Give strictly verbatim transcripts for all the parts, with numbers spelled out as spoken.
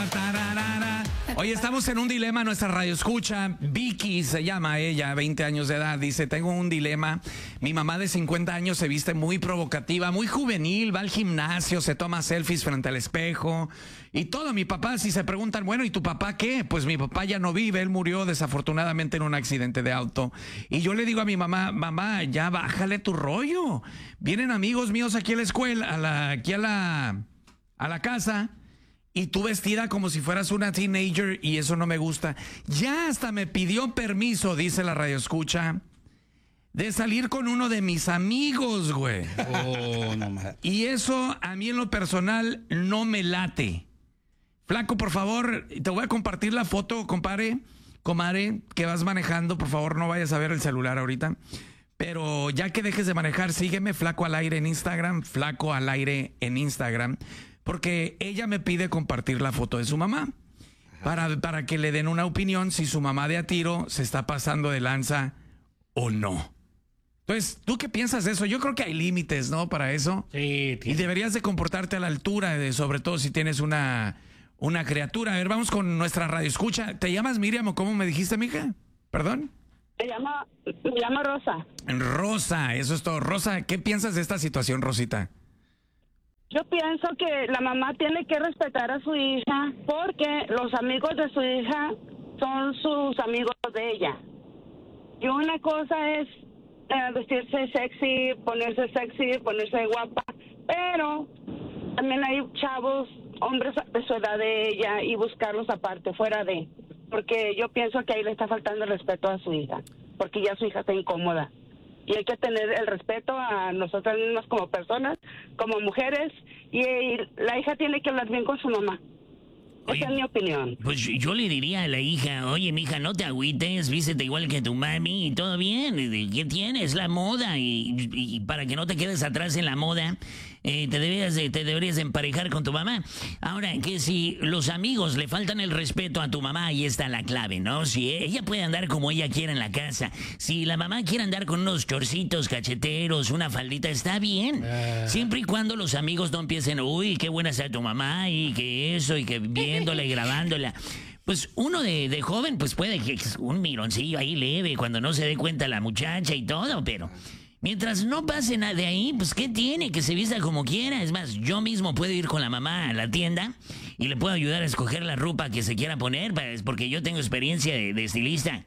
Oye, estamos en un dilema, nuestra radio escucha. Vicky se llama ella, veinte años de edad. Dice, tengo un dilema. Mi mamá de cincuenta años se viste muy provocativa, muy juvenil, va al gimnasio, se toma selfies frente al espejo y todo. Mi papá, si se preguntan, bueno, ¿y tu papá qué? Pues mi papá ya no vive, él murió desafortunadamente en un accidente de auto. Y yo le digo a mi mamá, mamá, ya bájale tu rollo. Vienen amigos míos aquí a la escuela, a la, aquí a la, a la casa. Y tú vestida como si fueras una teenager y eso no me gusta. Ya hasta me pidió permiso, dice la radioescucha, de salir con uno de mis amigos, güey. Oh, no más. Y eso a mí en lo personal no me late. Flaco, por favor, te voy a compartir la foto, compadre, comadre, que vas manejando. Por favor, no vayas a ver el celular ahorita. Pero ya que dejes de manejar, sígueme, Flaco al Aire en Instagram, Flaco al Aire en Instagram. Porque ella me pide compartir la foto de su mamá para, para que le den una opinión si su mamá de a tiro se está pasando de lanza o no. Entonces, ¿tú qué piensas de eso? Yo creo que hay límites, ¿no? Para eso. Sí, Y deberías de comportarte a la altura, de, sobre todo si tienes una, una criatura. A ver, vamos con nuestra radio escucha. ¿Te llamas Miriam o cómo me dijiste, mija? ¿Perdón? Se llama, me llama Rosa. Rosa, eso es todo. Rosa, ¿qué piensas de esta situación, Rosita? Yo pienso que la mamá tiene que respetar a su hija porque los amigos de su hija son sus amigos de ella. Y una cosa es eh, vestirse sexy, ponerse sexy, ponerse guapa, pero también hay chavos, hombres de su edad de ella y buscarlos aparte, fuera de. Porque yo pienso que ahí le está faltando el respeto a su hija, porque ya su hija está incómoda. Y hay que tener el respeto a nosotras mismas como personas, como mujeres, y, y la hija tiene que hablar bien con su mamá. Oye, esa es mi opinión. Pues yo le diría a la hija, oye, mija, no te agüites, vístete igual que tu mami y todo bien. ¿Qué tienes? La moda. Y, y para que no te quedes atrás en la moda, eh, te, deberías de, te deberías de emparejar con tu mamá. Ahora, que si los amigos le faltan el respeto a tu mamá, ahí está la clave, ¿no? Si ella puede andar como ella quiera en la casa, si la mamá quiere andar con unos chorcitos cacheteros, una faldita, está bien. Ah. Siempre y cuando los amigos no empiecen, uy, qué buena está tu mamá y que eso y que viéndola y grabándola. Pues uno de, de joven, pues puede que un mironcillo ahí leve cuando no se dé cuenta la muchacha y todo, pero mientras no pase nada de ahí, pues ¿qué tiene? Que se vista como quiera. Es más, yo mismo puedo ir con la mamá a la tienda y le puedo ayudar a escoger la ropa que se quiera poner, porque yo tengo experiencia de, de estilista.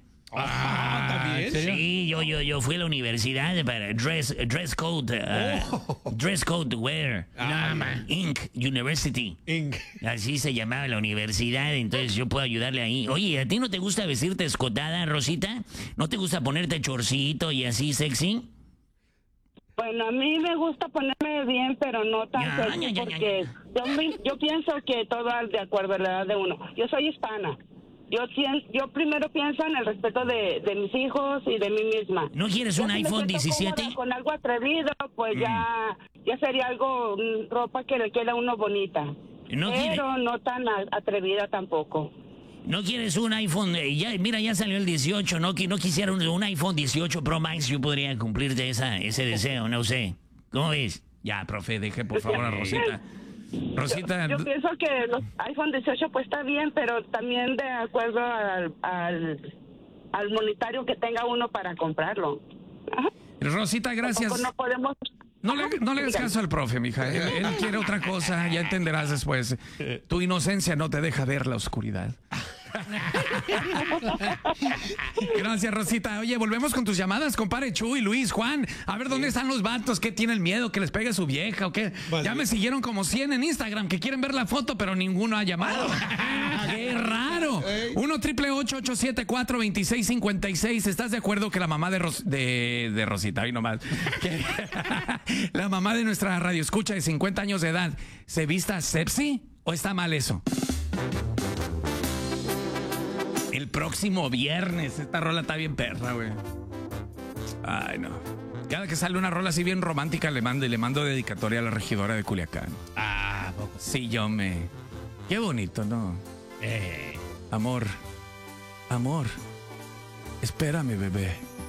Ah, ¿también? Sí, yo, yo, yo fui a la universidad para dress, dress code, uh, Oh. dress code wear, Ah, Inc. University. Inc. Así se llamaba la universidad, entonces yo puedo ayudarle ahí. Oye, ¿a ti no te gusta vestirte escotada, Rosita? ¿No te gusta ponerte chorcito y así sexy? Bueno, a mí me gusta ponerme bien, pero no tan Ya, sexy, ya, ya, porque ya. Yo, me- yo pienso que todo es de acuerdo a la edad de uno. Yo soy hispana. Yo, sien- yo primero pienso en el respeto de, de mis hijos y de mí misma. ¿No quieres Ya un si me iPhone siento diecisiete? cómoda con algo atrevido, pues Mm. ya, ya sería algo, mm, ropa que le queda a uno bonita. ¿No quiere- pero no tan a- atrevida tampoco. ¿No quieres un iPhone? Eh, Ya, mira, ya salió el dieciocho, ¿no? Que no quisiera un, un iPhone dieciocho Pro Max, yo podría cumplirte esa, ese deseo, no sé. ¿Cómo ves? Ya, profe, deje por favor a Rosita. Rosita, Yo pienso que los iPhone dieciocho pues está bien, pero también de acuerdo al, al, al monetario que tenga uno para comprarlo. Ajá. Rosita, gracias. Tampoco no podemos... No le, no le hagas Dígame. caso al profe, mija. Él, él quiere otra cosa, ya entenderás después. Tu inocencia no te deja ver la oscuridad. Gracias, Rosita. Oye, volvemos con tus llamadas, compadre Chuy, Luis, Juan. A ver, ¿dónde están los vatos? ¿Qué tienen miedo? ¿Que les pegue su vieja o qué? Vale. Ya me siguieron como cien en Instagram que quieren ver la foto, pero ninguno ha llamado. ¡Qué raro! uno triple ocho ocho siete cuatro dos seis cinco seis. ¿Estás de acuerdo que la mamá de, Ros- de, de Rosita, ahí nomás, que la mamá de nuestra radio escucha de cincuenta años de edad se vista sexy o está mal eso? El próximo viernes. Esta rola está bien perra, güey. Ay, no. Cada que sale una rola así bien romántica le mando y le mando dedicatoria a la regidora de Culiacán. Ah, poco. Sí, yo me... Qué bonito, ¿no? Eh. Amor. Amor. Espérame, bebé.